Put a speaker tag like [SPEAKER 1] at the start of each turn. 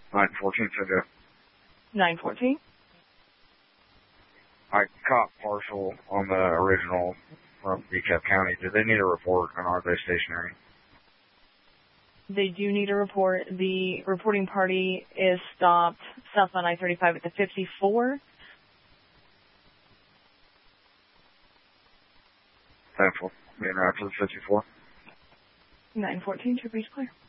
[SPEAKER 1] 914, so good.
[SPEAKER 2] 914.
[SPEAKER 1] I caught partial on the original from DeKalb County. Do they need a report, and are they stationary?
[SPEAKER 2] They do need a report. The reporting party is stopped south on I-35 at the 54.
[SPEAKER 1] Thankful. Being right to the 54.
[SPEAKER 2] 914, to reach clear.